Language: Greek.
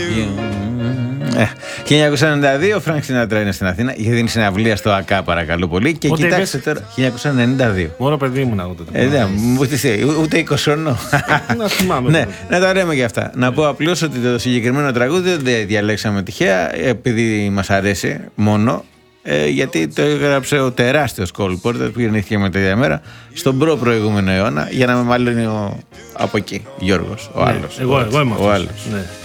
1992 ο Φρανκ Σινάτρα είναι στην Αθήνα για την συναυλία στο ΑΚΑ, παρακαλώ πολύ. Και Πότε κοιτάξτε τώρα, 1992. Μόνο παιδί ήμουν εγώ τότε. Ούτε 20 χρονών. Να θυμάμαι. Ναι, να τα λέμε και αυτά. Να πω απλώς ότι το συγκεκριμένο τραγούδι δεν διαλέξαμε τυχαία, επειδή μας αρέσει μόνο. Γιατί το έγραψε ο τεράστιος Cole Porter που γεννήθηκε με την ίδια μέρα στον προηγούμενο αιώνα, για να με μάλλον από εκεί Γιώργος, ο άλλος. Εγώ είμαι ο αυτός. άλλος. Ναι.